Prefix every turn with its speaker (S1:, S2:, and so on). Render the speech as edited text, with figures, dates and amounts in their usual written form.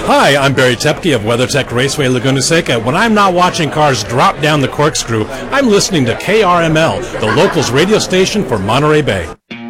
S1: Hi, I'm Barry Tepke of WeatherTech Raceway Laguna Seca. When I'm not watching cars drop down the corkscrew, I'm listening to KRML, the locals radio station for Monterey Bay.